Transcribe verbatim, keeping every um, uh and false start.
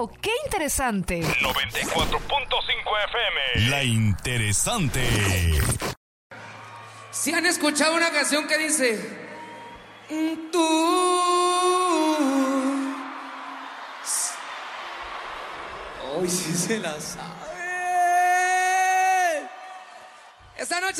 ¡Oh, qué interesante! noventa y cuatro punto cinco F M. La interesante. Si han escuchado una canción que dice tú, hoy sí se la sabe. Esta noche